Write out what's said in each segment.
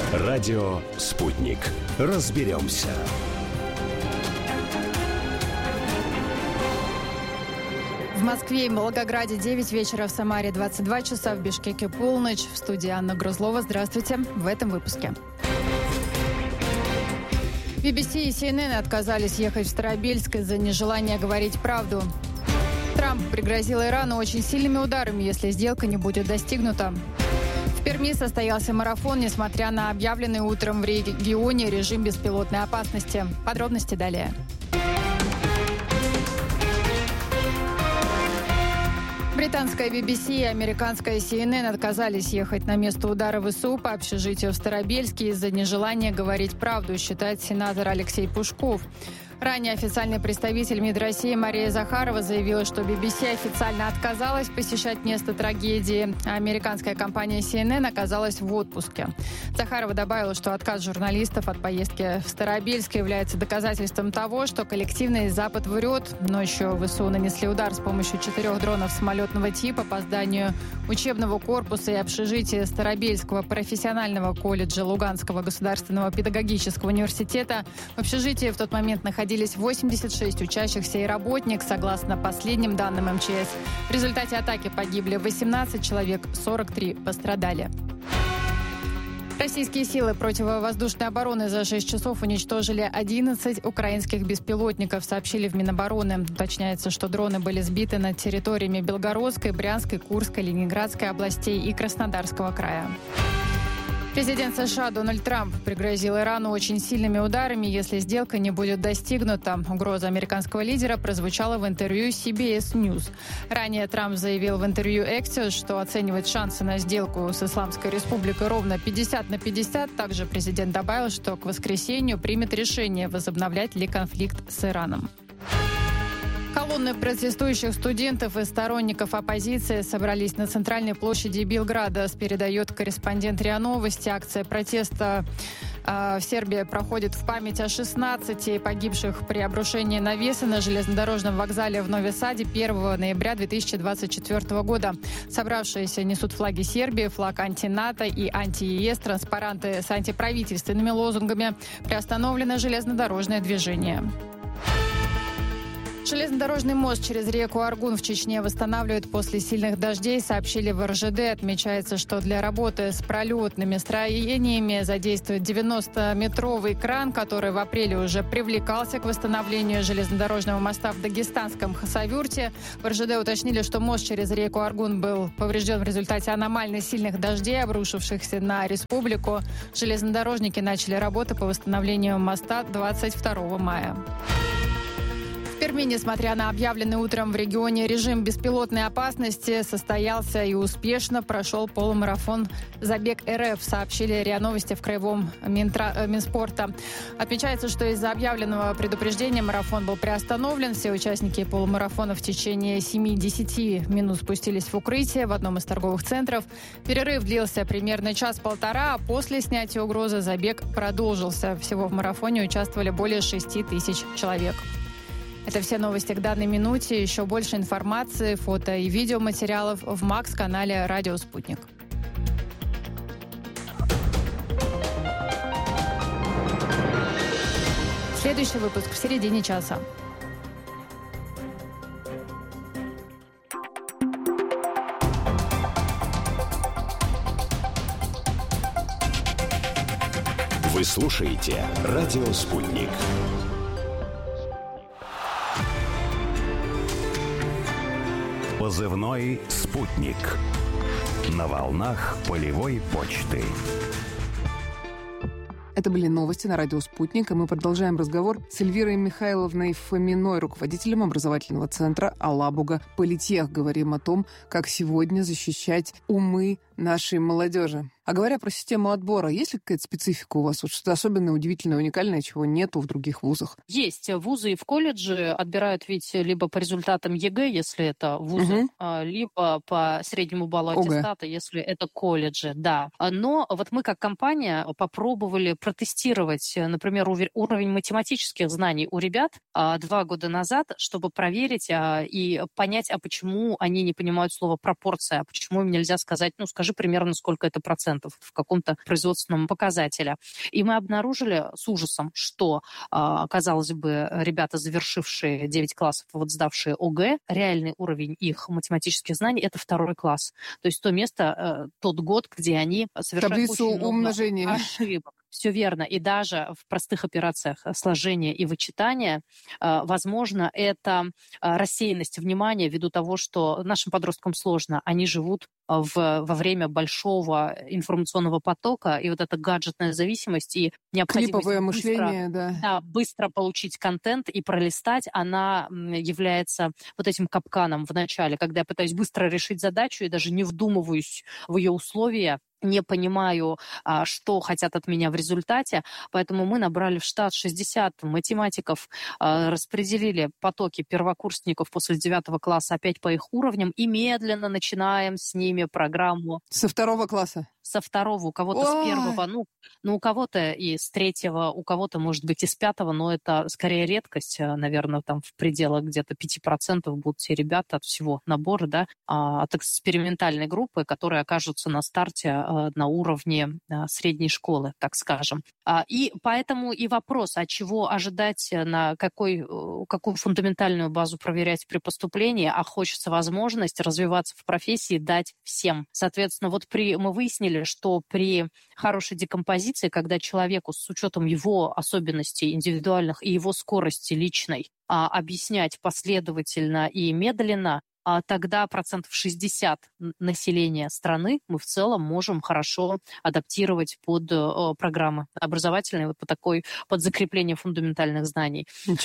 Радио «Спутник». Разберемся. В Москве и Волгограде 9 вечера, в Самаре 22 часа, в Бишкеке полночь. В студии Анна Грузлова. Здравствуйте. В этом выпуске. BBC и CNN отказались ехать в Старобельск из-за нежелания говорить правду. Трамп пригрозил Ирану очень сильными ударами, если сделка не будет достигнута. В Перми состоялся марафон, несмотря на объявленный утром в регионе режим беспилотной опасности. Подробности далее. Британская BBC и американская CNN отказались ехать на место удара ВСУ по общежитию в Старобельске из-за нежелания говорить правду, считает сенатор Алексей Пушков. Ранее официальный представитель МИД России Мария Захарова заявила, что BBC официально отказалась посещать место трагедии, а американская компания CNN оказалась в отпуске. Захарова добавила, что отказ журналистов от поездки в Старобельск является доказательством того, что коллективный Запад врет. Ночью ВСУ нанесли удар с помощью 4 дронов самолетного типа по зданию учебного корпуса и общежития Старобельского профессионального колледжа Луганского государственного педагогического университета. В общежитии в тот момент находились 86 учащихся и работник, согласно последним данным МЧС. В результате атаки погибли 18 человек, 43 пострадали. Российские силы противовоздушной обороны за 6 часов уничтожили 11 украинских беспилотников, сообщили в Минобороны. Уточняется, что дроны были сбиты над территориями Белгородской, Брянской, Курской, Ленинградской областей и Краснодарского края. Президент США Дональд Трамп пригрозил Ирану очень сильными ударами, если сделка не будет достигнута. Угроза американского лидера прозвучала в интервью CBS News. Ранее Трамп заявил в интервью Axios, что оценивает шансы на сделку с Исламской Республикой ровно 50/50. Также президент добавил, что к воскресенью примет решение, возобновлять ли конфликт с Ираном. Колонны протестующих студентов и сторонников оппозиции собрались на центральной площади Белграда, передает корреспондент РИА Новости. Акция протеста в Сербии проходит в память о 16 погибших при обрушении навеса на железнодорожном вокзале в Нови-Саде 1 ноября 2024 года. Собравшиеся несут флаги Сербии, флаг анти-НАТО и анти-ЕС, транспаранты с антиправительственными лозунгами. Приостановлено железнодорожное движение. Железнодорожный мост через реку Аргун в Чечне восстанавливают после сильных дождей, сообщили в РЖД. Отмечается, что для работы с пролетными строениями задействует 90-метровый кран, который в апреле уже привлекался к восстановлению железнодорожного моста в дагестанском Хасавюрте. В РЖД уточнили, что мост через реку Аргун был поврежден в результате аномально сильных дождей, обрушившихся на республику. Железнодорожники начали работы по восстановлению моста 22 мая. В Перми, несмотря на объявленный утром в регионе режим беспилотной опасности, состоялся и успешно прошел полумарафон «Забег РФ», сообщили РИА Новости в Краевом Минспорта. Отмечается, что из-за объявленного предупреждения марафон был приостановлен. Все участники полумарафона в течение 7-10 минут спустились в укрытие в одном из торговых центров. Перерыв длился примерно час-полтора, а после снятия угрозы забег продолжился. Всего в марафоне участвовали более 6 тысяч человек. Это все новости к данной минуте. Еще больше информации, фото и видеоматериалов в МАКС-канале «Радио Спутник». Следующий выпуск в середине часа. Вы слушаете «Радио Спутник». Позывной «Спутник». На волнах полевой почты. Это были новости на радио «Спутник», и мы продолжаем разговор с Эльвирой Михайловной Фоминой, руководителем образовательного центра «Алабуга Политех». Говорим о том, как сегодня защищать умы нашей молодежи. А говоря про систему отбора, есть ли какая-то специфика у вас? Вот что-то особенное, удивительное, уникальное, чего нету в других вузах? Есть. Вузы и в колледже отбирают ведь либо по результатам ЕГЭ, если это вузы, либо по среднему баллу аттестата, если это колледжи. Да. Но вот мы как компания попробовали протестировать, например, уровень математических знаний у ребят 2 года назад, чтобы проверить и понять, а почему они не понимают слово пропорция, а почему им нельзя сказать, скажи примерно, сколько это процентов. 10% в каком-то производственном показателе. И мы обнаружили с ужасом, что, казалось бы, ребята, завершившие 9 классов, вот сдавшие ОГЭ, реальный уровень их математических знаний – это 2 класс. То есть то место, тот год, где они совершают таблицу очень много умножения. ошибок. Все верно. И даже в простых операциях сложения и вычитания, возможно, это рассеянность внимания ввиду того, что нашим подросткам сложно. Они живут во время большого информационного потока, и вот эта гаджетная зависимость и необходимость быстро получить контент и пролистать, она является вот этим капканом в начале, когда я пытаюсь быстро решить задачу и даже не вдумываюсь в ее условия, не понимаю, что хотят от меня в результате, поэтому мы набрали в штат 60 математиков, распределили потоки первокурсников после 9 класса опять по их уровням и медленно начинаем с ними программу. Со 2 класса? Со 2, у кого-то с 1, у кого-то и с 3, у кого-то, может быть, и с 5, но это скорее редкость, наверное, там в пределах где-то 5% будут те ребята от всего набора, да, от экспериментальной группы, которые окажутся на старте на уровне средней школы, так скажем. И поэтому и вопрос, а чего ожидать, на какую фундаментальную базу проверять при поступлении, а хочется возможность развиваться в профессии дать всем. Соответственно, вот мы выяснили, что при хорошей декомпозиции, когда человеку с учетом его особенностей индивидуальных и его скорости личной объяснять последовательно и медленно, тогда 60% населения страны мы в целом можем хорошо адаптировать под программы образовательные, под закрепление фундаментальных знаний.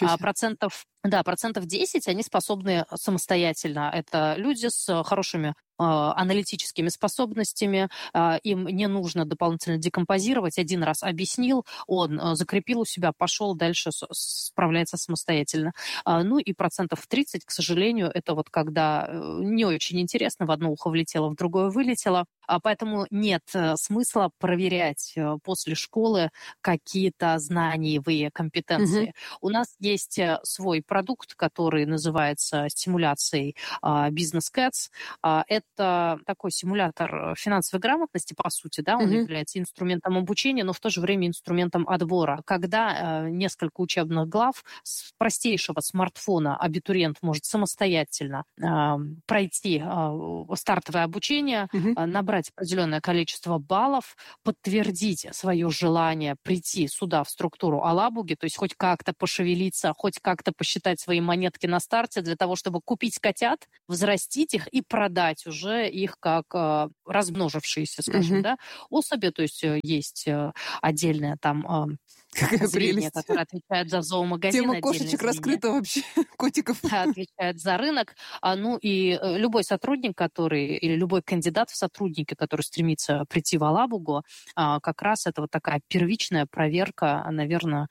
Процентов 10 они способны самостоятельно. Это люди с хорошими аналитическими способностями, им не нужно дополнительно декомпозировать. Один раз объяснил, он закрепил у себя, пошел дальше, справляется самостоятельно. Ну и 30%, к сожалению, это вот когда не очень интересно, в одно ухо влетело, в другое вылетело. Поэтому нет смысла проверять после школы какие-то знаниевые компетенции. У нас есть свой продукт, который называется стимуляцией Business Cats. Это такой симулятор финансовой грамотности, по сути, да, он является инструментом обучения, но в то же время инструментом отбора. Когда несколько учебных глав с простейшего смартфона абитуриент может самостоятельно пройти стартовое обучение, набрать определенное количество баллов, подтвердить свое желание прийти сюда, в структуру Алабуги, то есть хоть как-то пошевелиться, хоть как-то посчитать свои монетки на старте для того, чтобы купить котят, взрастить их и продать уже их как размножившиеся, скажем, да, особи, то есть есть отдельная там зрение, которое отвечает за зоомагазин. Тема кошечек раскрыта вообще, котиков. Отвечает за рынок. Ну и любой сотрудник, или любой кандидат в сотрудники, который стремится прийти в Алабугу, как раз это вот такая первичная проверка, наверное,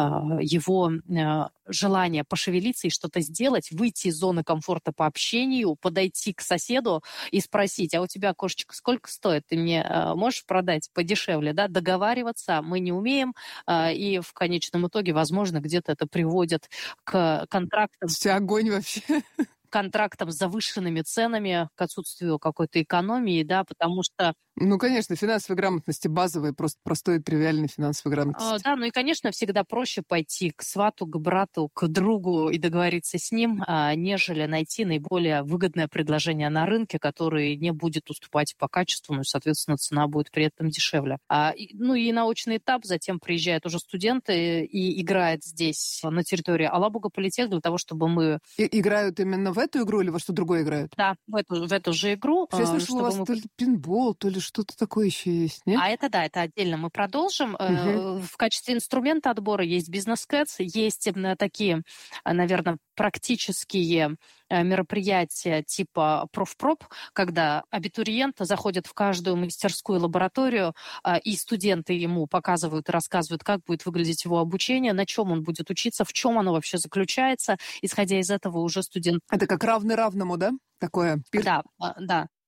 его желание пошевелиться и что-то сделать, выйти из зоны комфорта по общению, подойти к соседу и спросить, а у тебя кошечка сколько стоит? Ты мне можешь продать подешевле? Да? Договариваться мы не умеем, и в конечном итоге, возможно, где-то это приводит к контрактам. Огонь вообще. Контрактам с завышенными ценами, к отсутствию какой-то экономии, да, потому что... Ну, конечно, финансовой грамотности базовой, просто простой, тривиальной финансовой грамотности. Да, ну и, конечно, всегда проще пойти к свату, к брату, к другу и договориться с ним, нежели найти наиболее выгодное предложение на рынке, которое не будет уступать по качеству, ну и, соответственно, цена будет при этом дешевле. Ну и научный этап, затем приезжают уже студенты и играют здесь, на территории Алабуга политех, для того, чтобы мы... Играют именно в эту игру или во что другое играют? Да, в эту же игру. Я слышала, у вас то ли пинбол, то ли что-то такое еще есть, нет? Это отдельно мы продолжим. В качестве инструмента отбора есть Business Cats, есть такие, наверное, практические мероприятия типа профпроп, когда абитуриент заходит в каждую мастерскую лабораторию, и студенты ему показывают и рассказывают, как будет выглядеть его обучение, на чем он будет учиться, в чем оно вообще заключается. Исходя из этого уже студент... Это как равный равному, да? Такое? Да.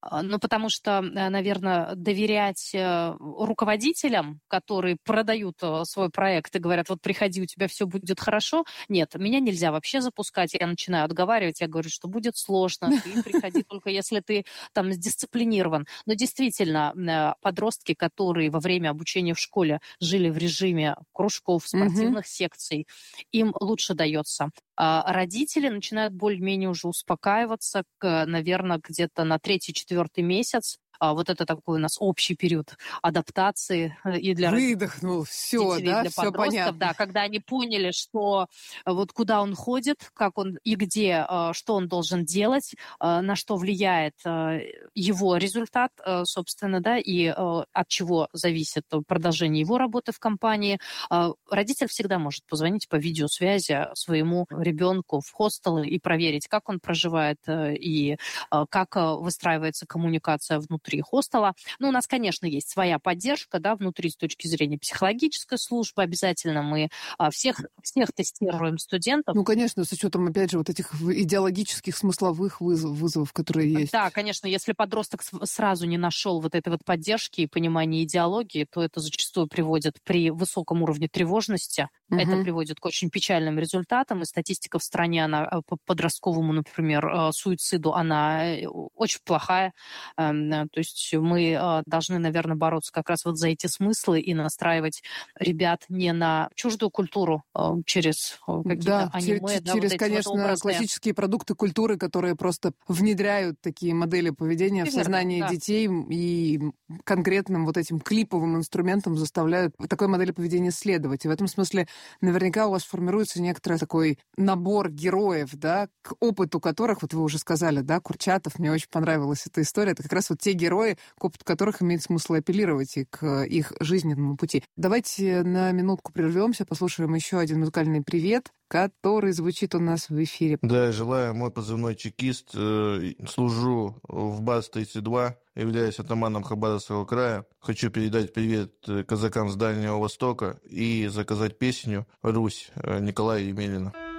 Ну, потому что, наверное, доверять руководителям, которые продают свой проект и говорят, вот приходи, у тебя все будет хорошо. Нет, меня нельзя вообще запускать. Я начинаю отговаривать, я говорю, что будет сложно. Ты приходи только если ты там сдисциплинирован. Но действительно, подростки, которые во время обучения в школе жили в режиме кружков, спортивных секций, им лучше дается. Родители начинают более-менее уже успокаиваться, наверное, где-то на 3-4 месяц. Вот это такой у нас общий период адаптации и для выдохнул, все, детей, да, для все понятно. Да, когда они поняли, что вот куда он ходит, как он и где, что он должен делать, на что влияет его результат, собственно, да, и от чего зависит продолжение его работы в компании. Родитель всегда может позвонить по видеосвязи своему ребенку в хостелы и проверить, как он проживает и как выстраивается коммуникация внутри хостела. Ну, у нас, конечно, есть своя поддержка, да, внутри с точки зрения психологической службы. Обязательно мы всех тестируем студентов. Ну, конечно, с учетом, опять же, вот этих идеологических смысловых вызовов, которые есть. Да, конечно, если подросток сразу не нашел вот этой вот поддержки и понимания идеологии, то это зачастую приводит при высоком уровне тревожности. Это приводит к очень печальным результатам. И статистика в стране, она по подростковому, например, суициду, она очень плохая. То есть мы должны, наверное, бороться как раз вот за эти смыслы и настраивать ребят не на чуждую культуру через какие-то аниме. Через, вот конечно, классические продукты культуры, которые просто внедряют такие модели поведения в сознание детей и конкретным вот этим клиповым инструментом заставляют такой модели поведения следовать. И в этом смысле наверняка у вас формируется некоторый такой набор героев, да, к опыту которых, вот вы уже сказали, да, Курчатов, мне очень понравилась эта история, это как раз вот те герои, к опыту которых имеет смысл апеллировать и к их жизненному пути. Давайте на минутку прервемся, послушаем еще один музыкальный привет, который звучит у нас в эфире. Да, желаю, мой позывной чекист, служу в БАЗ-32, являюсь атаманом Хабаровского края. Хочу передать привет казакам с Дальнего Востока и заказать песню «Русь» Николая Емелина.